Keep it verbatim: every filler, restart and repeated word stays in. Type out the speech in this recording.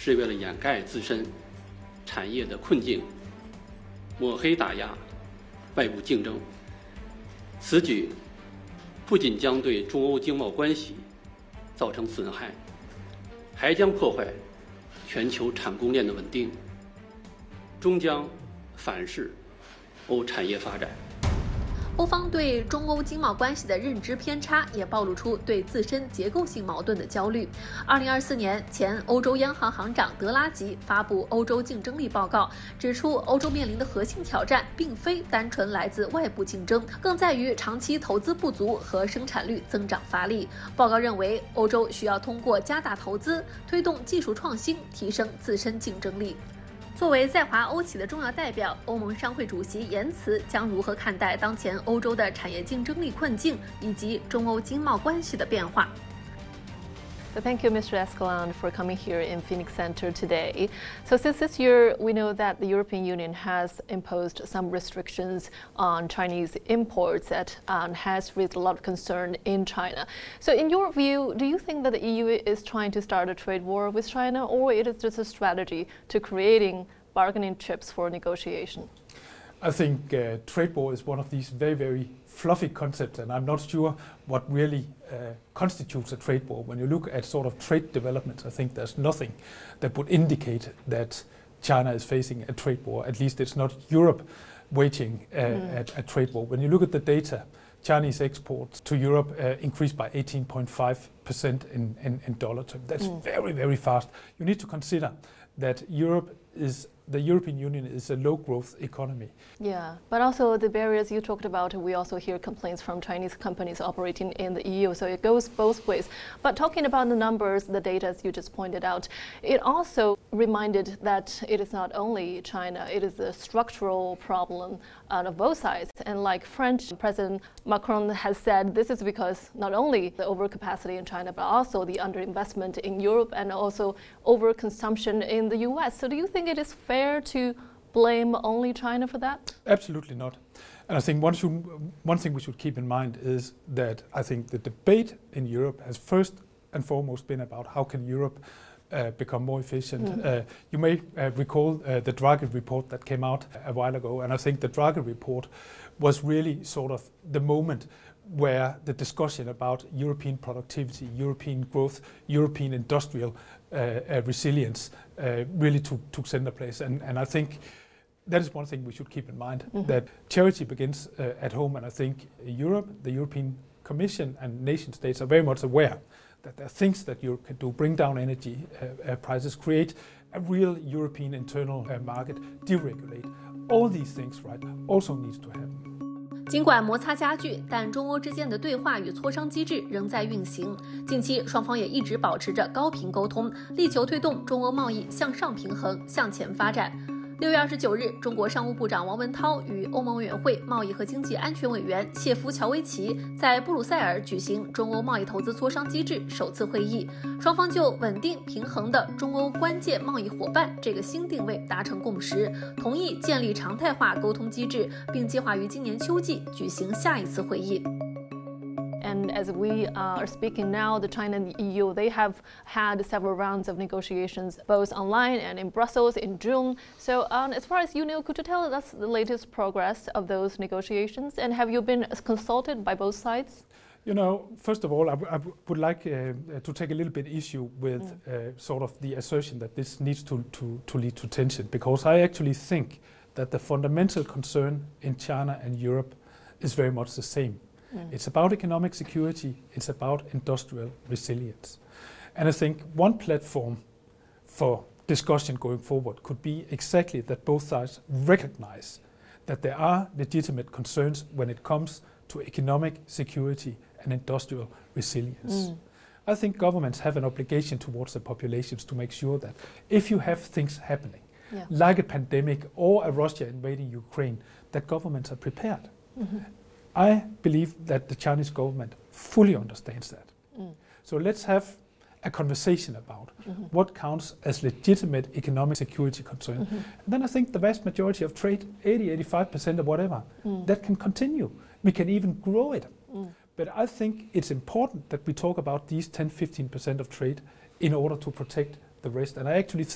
是为了掩盖自身产业的困境，抹黑打压外部竞争。此举不仅将对中欧经贸关系造成损害，还将破坏全球产供链的稳定，终将反噬欧产业发展。 欧方对中欧经贸关系的认知偏差，也暴露出对自身结构性矛盾的焦虑。二零二四年，前欧洲央行行长德拉吉发布《欧洲竞争力报告》，指出欧洲面临的核心挑战并非单纯来自外部竞争，更在于长期投资不足和生产率增长乏力。报告认为，欧洲需要通过加大投资，推动技术创新，提升自身竞争力。作为在华欧企的重要代表，欧盟商会主席言辞将如何看待当前欧洲的产业竞争力困境以及中欧经贸关系的变化？ So thank you, Mister Escalante, for coming here in Phoenix Center today. So since this year, we know that the European Union has imposed some restrictions on Chinese imports that um, has raised a lot of concern in China. So in your view, do you think that the E U is trying to start a trade war with China, or it is just a strategy to creating bargaining chips for negotiation? I think uh, trade war is one of these very, very fluffy concepts, and I'm not sure what really uh, constitutes a trade war. When you look at sort of trade developments, I think there's nothing that would indicate that China is facing a trade war. At least it's not Europe waging uh, mm. a, a trade war. When you look at the data, Chinese exports to Europe uh, increased by eighteen point five percent in, in, in dollar terms. That's mm. very, very fast. You need to consider that Europe is the European Union is a low-growth economy. Yeah, but also the barriers you talked about, we also hear complaints from Chinese companies operating in the E U, so it goes both ways. But talking about the numbers, the data, as you just pointed out, it also reminded that it is not only China, it is a structural problem out of both sides. And like French President Macron has said, this is because not only the overcapacity in China, but also the underinvestment in Europe and also overconsumption in the U S. So do you think it is fair to blame only China for that? Absolutely not. And I think one, should, one thing we should keep in mind is that I think the debate in Europe has first and foremost been about how can Europe uh, become more efficient. Mm. Uh, you may uh, recall uh, the Draghi report that came out a while ago, and I think the Draghi report was really sort of the moment where the discussion about European productivity, European growth, European industrial uh, uh, resilience uh, really took, took center place. And, and I think that is one thing we should keep in mind, mm-hmm. that charity begins uh, at home. And I think Europe, the European Commission and nation states are very much aware that there are things that Europe can do, bring down energy uh, uh, prices, create a real European internal uh, market, deregulate. All these things, right, also needs to happen. 尽管摩擦加剧，但中欧之间的对话与磋商机制仍在运行。近期，双方也一直保持着高频沟通，力求推动中欧贸易向上平衡、向前发展。六月二十九日，中国商务部长王文涛与欧盟委员会贸易和经济安全委员谢夫乔维奇在布鲁塞尔举行中欧贸易投资磋商机制首次会议，双方就稳定平衡的中欧关键贸易伙伴这个新定位达成共识，同意建立常态化沟通机制，并计划于今年秋季举行下一次会议。 And as we uh, are speaking now, the China and the E U, they have had several rounds of negotiations, both online and in Brussels in June. So um, as far as you know, could you tell us the latest progress of those negotiations? And have you been consulted by both sides? You know, first of all, I, I would like uh, to take a little bit issue with mm. uh, sort of the assertion that this needs to, to, to lead to tension, because I actually think that the fundamental concern in China and Europe is very much the same. Mm. It's about economic security, it's about industrial resilience. And I think one platform for discussion going forward could be exactly that both sides recognize that there are legitimate concerns when it comes to economic security and industrial resilience. Mm. I think governments have an obligation towards the populations to make sure that if you have things happening, yeah. like a pandemic or a Russia invading Ukraine, that governments are prepared. Mm-hmm. I believe that the Chinese government fully understands that. Mm. So let's have a conversation about mm-hmm. what counts as legitimate economic security concern. Mm-hmm. And then I think the vast majority of trade, eighty, eighty-five percent or whatever, mm. that can continue. We can even grow it. Mm. But I think it's important that we talk about these ten, fifteen percent of trade in order to protect the rest. And I actually think